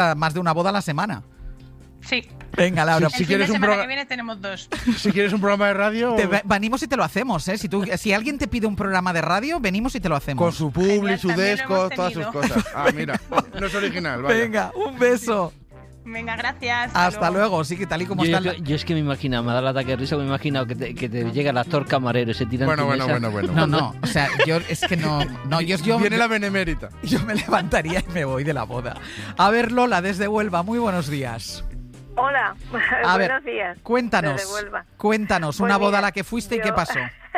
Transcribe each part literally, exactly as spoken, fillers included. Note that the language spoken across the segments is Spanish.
más de una boda a la semana. Sí. Venga, Laura. Si, si quieres un programa que viene tenemos dos. Si quieres un programa de radio, te venimos y te lo hacemos, ¿eh? Si tú, si alguien te pide un programa de radio, venimos y te lo hacemos. Con su publi, su desco, todas sus cosas. Ah, mira, no es original. Vaya. Venga, un beso. Venga, gracias. Hasta, hasta luego. luego, sí, que tal y como yo, está. Yo, yo es que me imagino, me da el ataque de risa, me he imaginado que te, que te llega el actor camarero, ese tirante. Bueno, bueno, bueno, bueno. No, no, o sea, yo es que no. no yo, yo, Viene yo, la benemérita. Yo me levantaría y me voy de la boda. A ver, Lola, desde Huelva, muy buenos días. Hola, a buenos ver, días. Cuéntanos, cuéntanos, pues una mira, boda a la que fuiste yo... y qué pasó.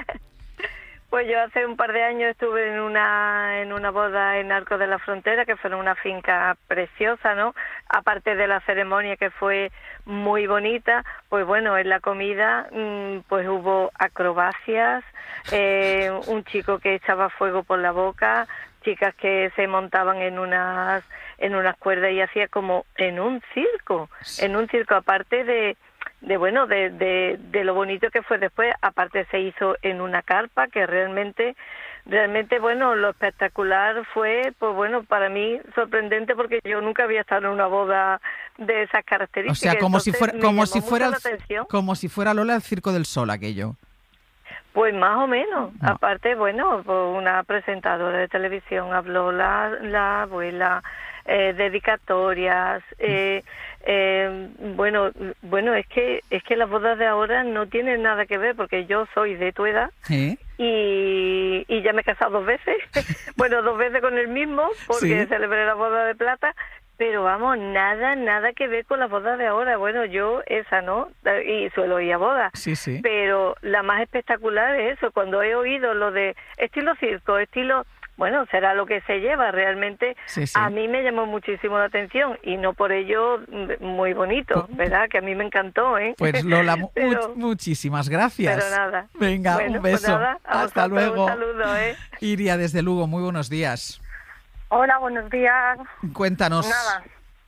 Pues yo hace un par de años estuve en una en una boda en Arcos de la Frontera, que fue en una finca preciosa, ¿no? Aparte de la ceremonia, que fue muy bonita, pues bueno, en la comida pues hubo acrobacias, eh, un chico que echaba fuego por la boca, chicas que se montaban en unas en unas cuerdas y hacía como en un circo, en un circo, aparte de de bueno de, de de lo bonito que fue después. Aparte se hizo en una carpa, que realmente realmente bueno, lo espectacular fue, pues bueno, para mí sorprendente, porque yo nunca había estado en una boda de esas características. O sea, como Entonces, si fuera me como llamó si fuera mucho el, la atención. como si fuera Lola el Circo del Sol aquello. Pues más o menos. No. Aparte, bueno, pues una presentadora de televisión habló, la la abuela, eh, dedicatorias, eh, eh, bueno, bueno, es que es que las bodas de ahora no tienen nada que ver, porque yo soy de tu edad. ¿Eh? Y, y ya me he casado dos veces, bueno, dos veces con el mismo, porque ¿Sí? celebré la boda de plata, pero vamos, nada, nada que ver con las bodas de ahora. Bueno, yo esa no, y suelo ir a bodas, Sí, sí. pero la más espectacular es eso, cuando he oído lo de estilo circo, estilo... Bueno, será lo que se lleva realmente. Sí, sí. A mí me llamó muchísimo la atención y no por ello muy bonito, ¿verdad? Que a mí me encantó, ¿eh? Pues Lola, mu pero, muchísimas gracias. Pero nada. Venga, bueno, un beso. Pues nada, hasta luego. Un saludo, ¿eh? Iria, desde Lugo, muy buenos días. Hola, buenos días. Cuéntanos. Nada.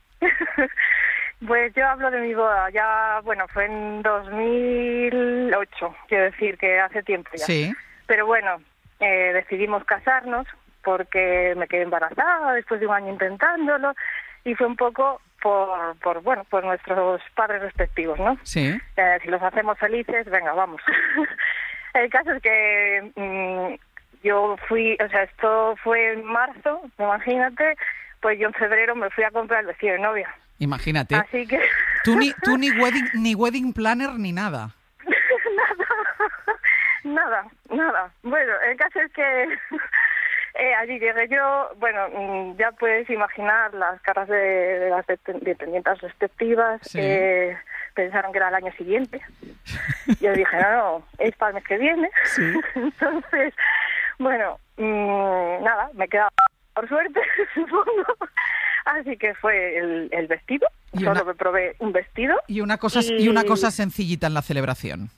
Pues yo hablo de mi boda. Ya, bueno, fue en dos mil ocho, quiero decir que hace tiempo ya. Sí. Pero bueno, eh, decidimos casarnos porque me quedé embarazada después de un año intentándolo, y fue un poco por, por bueno, por nuestros padres respectivos, ¿no? Sí. Eh, si los hacemos felices, venga, vamos. El caso es que mmm, yo fui, o sea, esto fue en marzo, imagínate, pues yo en febrero me fui a comprar el vestido de novia. Imagínate. Así que... Tú ni, tú ni wedding, ni wedding planner ni nada. Nada, nada. Bueno, el caso es que eh, allí llegué yo, bueno, ya puedes imaginar las caras de, de las dependientes respectivas, sí. eh, pensaron que era el año siguiente. Yo dije, no, no, es para el mes que viene. Sí. Entonces, bueno, mmm, nada, me quedaba por suerte, supongo. Así que fue el, el vestido, y solo una, me probé un vestido. Y una cosa y... y una cosa sencillita en la celebración.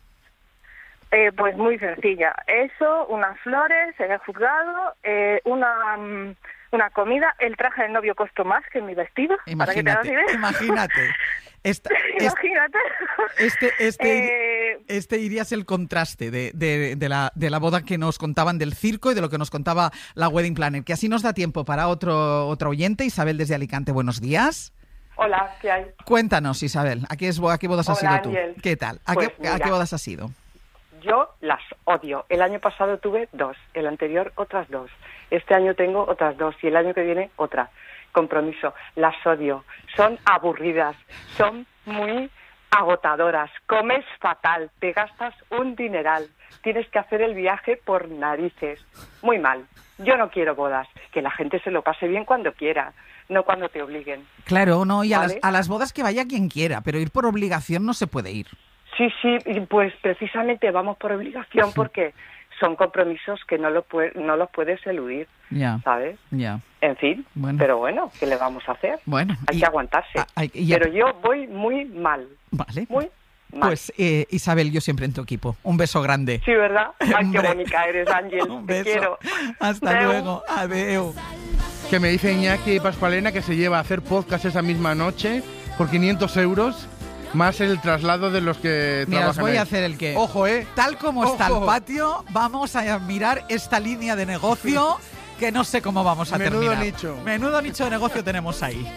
Eh, pues muy sencilla. Eso, unas flores en el juzgado, eh, una um, una comida. El traje del novio costó más que mi vestido. Imagínate, para que te imagínate. Esta, imagínate. Este, este, eh, este irías el contraste de, de, de, la, de la boda que nos contaban del circo y de lo que nos contaba la Wedding Planner. Que así nos da tiempo para otro, otro oyente. Isabel desde Alicante, buenos días. Hola, ¿qué hay? Cuéntanos, Isabel, ¿a qué, es, a qué bodas has Hola, ido tú? Ángel. ¿Qué tal? ¿A, pues qué, mira, ¿A qué bodas has ido? Yo las odio. El año pasado tuve dos, el anterior otras dos. Este año tengo otras dos y el año que viene otra. Compromiso. Las odio. Son aburridas, son muy agotadoras. Comes fatal, te gastas un dineral. Tienes que hacer el viaje por narices. Muy mal. Yo no quiero bodas. Que la gente se lo pase bien cuando quiera, no cuando te obliguen. Claro, no, y a, ¿Vale? las, a las bodas que vaya quien quiera, pero ir por obligación no se puede ir. Sí, sí, pues precisamente vamos por obligación porque son compromisos que no, lo puede, no los puedes eludir, ya, ¿sabes? Ya. En fin, bueno. Pero bueno, ¿qué le vamos a hacer? Bueno, hay y, que aguantarse. A, hay, y pero yo voy muy mal. Vale. Muy mal. Pues eh, Isabel, yo siempre en tu equipo. Un beso grande. Sí, ¿verdad? Ay, Hombre. qué bonita eres, Ángel. Un Te beso. quiero. Hasta Adeu. luego. Adeu. Que me dice Iñaki Pascualena que se lleva a hacer podcast esa misma noche por quinientos euros. Más el traslado de los que Mira, trabajan os voy ahí. a hacer el que... Ojo, ¿eh? Tal como Ojo. está el patio, vamos a mirar esta línea de negocio que no sé cómo vamos a Menudo terminar. nicho. Menudo nicho de negocio tenemos ahí.